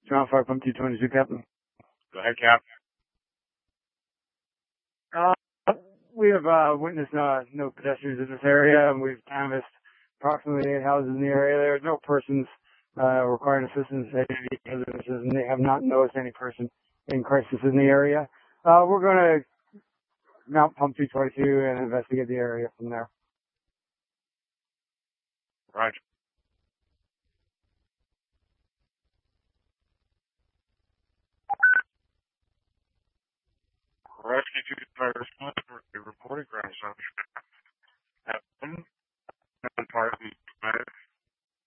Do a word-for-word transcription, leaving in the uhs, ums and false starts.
John five, Pump two twenty-two, Captain. Go ahead, Cap. Uh, we have uh, witnessed uh, no pedestrians in this area, and we've canvassed approximately eight houses in the area. There are no persons uh, requiring assistance at any residences, and they have not noticed any person in crisis in the area. Uh, we're going to mount Pump two twenty-two and investigate the area from there. Roger. Rescue two fire response for a reported ground assumption. At one, part of the